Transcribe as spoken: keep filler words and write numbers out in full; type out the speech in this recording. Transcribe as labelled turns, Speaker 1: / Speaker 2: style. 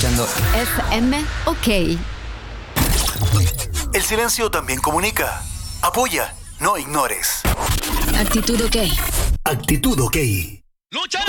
Speaker 1: escuchando
Speaker 2: F M OK.
Speaker 3: El silencio también comunica. Apoya, no ignores.
Speaker 2: Actitud OK.
Speaker 3: Actitud OK.
Speaker 4: ¡Lucharé!